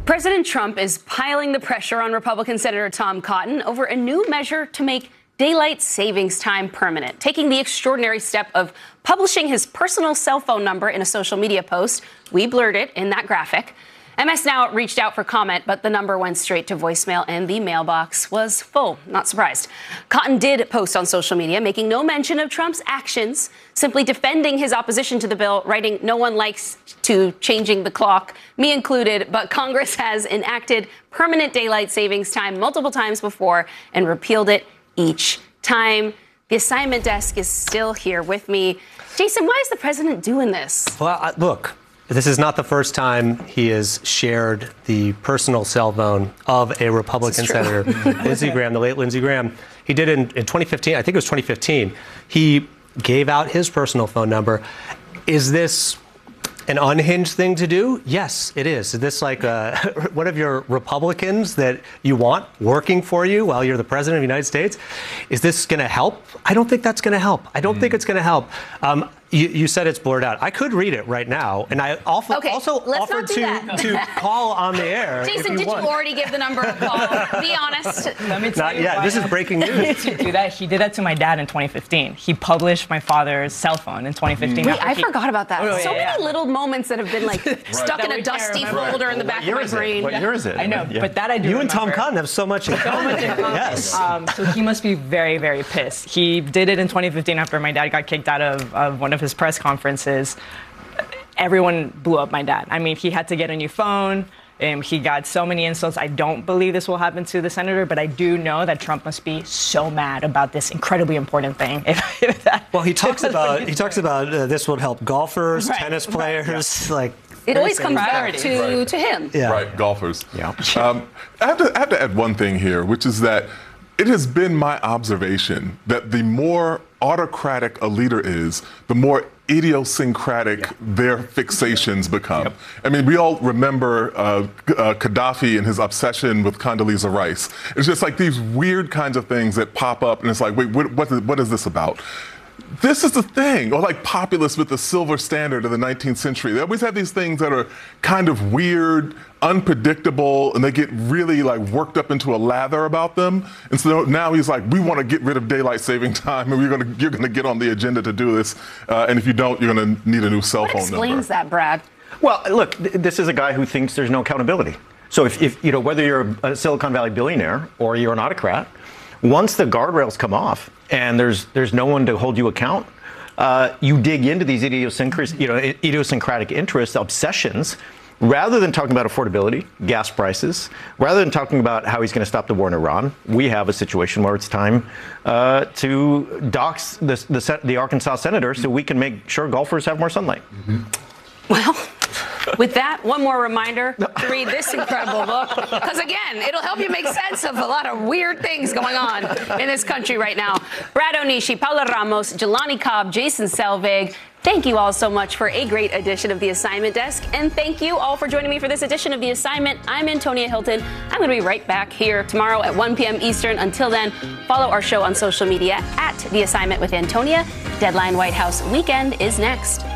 President Trump is piling the pressure on Republican Senator Tom Cotton over a new measure to make daylight savings time permanent, taking the extraordinary step of publishing his personal cell phone number in a social media post. We blurred it in that graphic. MS Now reached out for comment, but the number went straight to voicemail and the mailbox was full. Not surprised. Cotton did post on social media, making no mention of Trump's actions, simply defending his opposition to the bill, writing, "No one likes to changing the clock, me included, but Congress has enacted permanent daylight savings time multiple times before and repealed it each time." The assignment desk is still here with me. Jason, why is the president doing this? Well, look. This is not the first time he has shared the personal cell phone of a Republican senator, Lindsey Graham, the late Lindsey Graham. He did it in 2015. I think it was 2015. He gave out his personal phone number. Is this an unhinged thing to do? Yes, it is. Is this like one of your Republicans that you want working for you while you're the president of the United States? Is this going to help? I don't think that's going to help. I don't think it's going to help. You said it's blurred out. I could read it right now, and I also offered to call on the air. Jason, did you already give the number a call? Be honest. Let me tell Not you yet. This is breaking news. To do that, he did that to my dad in 2015. He published my father's cell phone in 2015. Wait, I forgot about that. Oh, so yeah, many little moments that have been like stuck in a dusty folder in the back of my brain. What year is it? I know, but that I do You remember. and Tom Cotton have so much in common. Yes. So he must be very, very pissed. He did it in 2015 after my dad got kicked out of one of his press conferences. Everyone blew up my dad. I mean, he had to get a new phone. He got so many insults. I don't believe this will happen to the senator, but I do know that Trump must be so mad about this incredibly important thing. Well, he talks about this will help golfers, tennis players, like. It always comes back to him. Yeah. Right, golfers. Yeah. I have to add one thing here, which is that it has been my observation that the more autocratic a leader is, the more idiosyncratic their fixations become. Yep. I mean, we all remember Gaddafi and his obsession with Condoleezza Rice. It's just like these weird kinds of things that pop up, and it's like, wait, what is this about? This is the thing, or like populists with the silver standard of the 19th century. They always have these things that are kind of weird, unpredictable, and they get really like worked up into a lather about them. And so now he's like, we want to get rid of daylight saving time, and you're gonna get on the agenda to do this. And if you don't, you're gonna need a new cell phone number. What explains that, Brad? Well, look, this is a guy who thinks there's no accountability. So if you know, whether you're a Silicon Valley billionaire or you're an autocrat, once the guardrails come off and there's no one to hold you account, you dig into these idiosyncratic interests, obsessions, rather than talking about affordability, gas prices, rather than talking about how he's going to stop the war in Iran. We have a situation where it's time to dox the Arkansas senator so we can make sure golfers have more sunlight. Mm-hmm. Well, with that, one more reminder to read this incredible book, because again, it'll help you make sense of a lot of weird things going on in this country right now. Brad Onishi, Paula Ramos, Jelani Cobb, Jason Selvig, thank you all so much for a great edition of The Assignment Desk, and thank you all for joining me for this edition of The Assignment. I'm Antonia Hilton. I'm going to be right back here tomorrow at 1 p.m. Eastern. Until then, follow our show on social media at The Assignment with Antonia. Deadline White House Weekend is next.